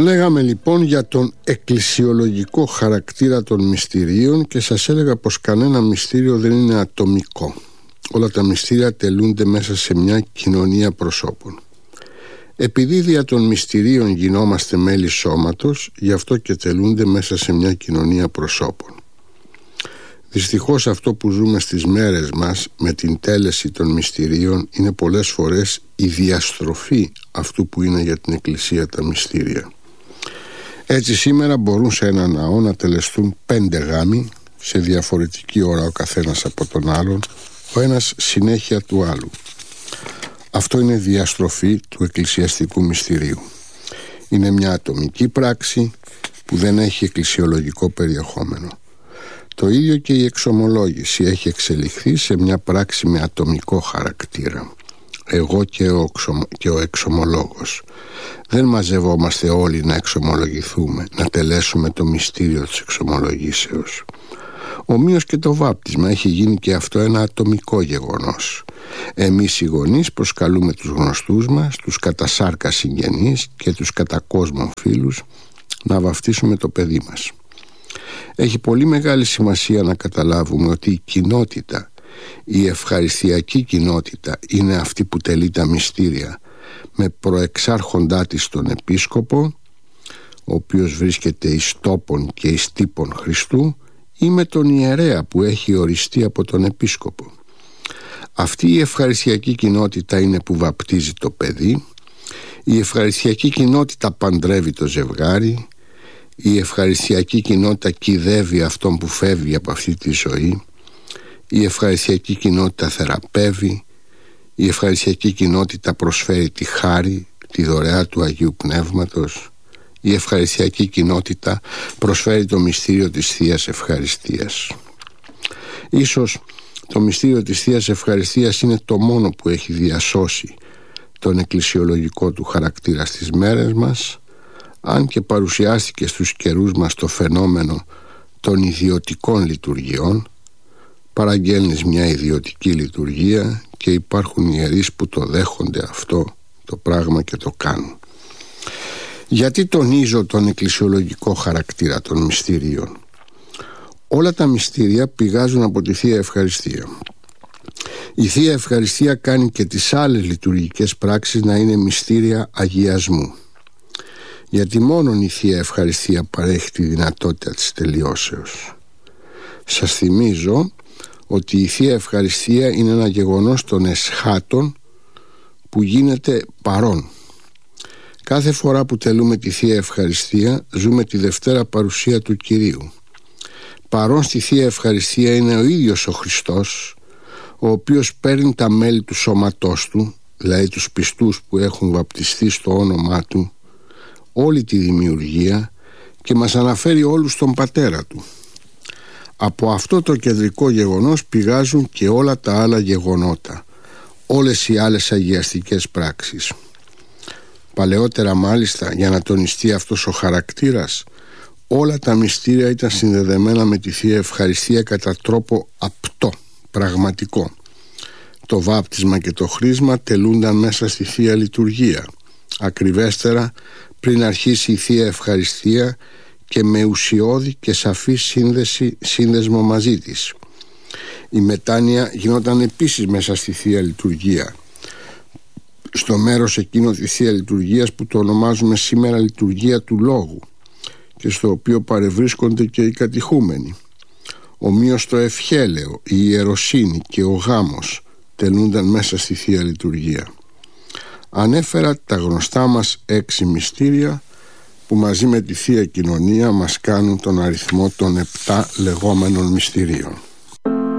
Λέγαμε λοιπόν για τον εκκλησιολογικό χαρακτήρα των μυστηρίων και σας έλεγα πως κανένα μυστήριο δεν είναι ατομικό. Όλα τα μυστήρια τελούνται μέσα σε μια κοινωνία προσώπων. Επειδή δια των μυστηρίων γινόμαστε μέλη σώματος, γι' αυτό και τελούνται μέσα σε μια κοινωνία προσώπων. Δυστυχώς αυτό που ζούμε στις μέρες μας με την τέλεση των μυστηρίων είναι πολλές φορές η διαστροφή αυτού που είναι για την Εκκλησία τα μυστήρια. Έτσι σήμερα μπορούν σε ένα ναό να τελεστούν 5 γάμοι σε διαφορετική ώρα ο καθένας από τον άλλον, ο ένας συνέχεια του άλλου. Αυτό είναι διαστροφή του εκκλησιαστικού μυστηρίου. Είναι μια ατομική πράξη που δεν έχει εκκλησιολογικό περιεχόμενο. Το ίδιο και η εξομολόγηση έχει εξελιχθεί σε μια πράξη με ατομικό χαρακτήρα. Εγώ και ο εξομολόγος. Δεν μαζευόμαστε όλοι να εξομολογηθούμε, να τελέσουμε το μυστήριο της εξομολογήσεως. Ομοίως και το βάπτισμα έχει γίνει και αυτό ένα ατομικό γεγονός. Εμείς οι γονείς προσκαλούμε τους γνωστούς μας, τους κατά σάρκα συγγενείς και τους κατά κόσμον φίλους να βαφτίσουμε το παιδί μας. Έχει πολύ μεγάλη σημασία να καταλάβουμε ότι η κοινότητα, η ευχαριστιακή κοινότητα είναι αυτή που τελεί τα μυστήρια με προεξάρχοντά της τον Επίσκοπο, ο οποίος βρίσκεται εις τόπον και εις τύπον Χριστού, ή με τον ιερέα που έχει οριστεί από τον Επίσκοπο. Αυτή η ευχαριστιακή κοινότητα είναι που βαπτίζει το παιδί, η ευχαριστιακή κοινότητα παντρεύει το ζευγάρι, η ευχαριστιακή κοινότητα κυδεύει αυτόν που φεύγει από αυτή τη ζωή, η ευχαριστιακή κοινότητα θεραπεύει, η ευχαριστιακή κοινότητα προσφέρει τη χάρη, τη δωρεά του Αγίου Πνεύματος, η ευχαριστιακή κοινότητα προσφέρει το μυστήριο της Θείας Ευχαριστίας. Ίσως το μυστήριο της Θείας Ευχαριστίας είναι το μόνο που έχει διασώσει τον εκκλησιολογικό του χαρακτήρα στις μέρες μας, αν και παρουσιάστηκε στους καιρούς μας το φαινόμενο των ιδιωτικών λειτουργιών. Παραγγέλνεις μια ιδιωτική λειτουργία και υπάρχουν ιερείς που το δέχονται αυτό το πράγμα και το κάνουν. Γιατί τονίζω τον εκκλησιολογικό χαρακτήρα των μυστηρίων? Όλα τα μυστήρια πηγάζουν από τη Θεία Ευχαριστία. Η Θεία Ευχαριστία κάνει και τις άλλες λειτουργικές πράξεις να είναι μυστήρια αγιασμού. Γιατί μόνον η Θεία Ευχαριστία παρέχει τη δυνατότητα της τελειώσεως. Σας θυμίζω ότι η Θεία Ευχαριστία είναι ένα γεγονός των εσχάτων που γίνεται παρόν. Κάθε φορά που τελούμε τη Θεία Ευχαριστία ζούμε τη Δευτέρα Παρουσία του Κυρίου. Παρόν στη Θεία Ευχαριστία είναι ο ίδιος ο Χριστός, ο οποίος παίρνει τα μέλη του σώματός του, δηλαδή τους πιστούς που έχουν βαπτιστεί στο όνομά του, όλη τη δημιουργία, και μας αναφέρει όλους τον Πατέρα του. Από αυτό το κεντρικό γεγονός πηγάζουν και όλα τα άλλα γεγονότα, όλες οι άλλες αγιαστικές πράξεις. Παλαιότερα μάλιστα, για να τονιστεί αυτός ο χαρακτήρας, όλα τα μυστήρια ήταν συνδεδεμένα με τη Θεία Ευχαριστία κατά τρόπο απτό, πραγματικό. Το βάπτισμα και το χρίσμα τελούνταν μέσα στη Θεία Λειτουργία, ακριβέστερα πριν αρχίσει η Θεία Ευχαριστία και με ουσιώδη και σαφή σύνδεσμο μαζί της. Η μετάνοια γινόταν επίσης μέσα στη Θεία Λειτουργία, στο μέρος εκείνο της Θεία Λειτουργίας που το ονομάζουμε σήμερα Λειτουργία του Λόγου και στο οποίο παρευρίσκονται και οι κατηχούμενοι. Ομοίως το ευχέλαιο, η ιεροσύνη και ο γάμος τελούνταν μέσα στη Θεία Λειτουργία. Ανέφερα τα γνωστά μας 6 μυστήρια που μαζί με τη Θεία Κοινωνία μας κάνουν τον αριθμό των 7 λεγόμενων μυστηρίων.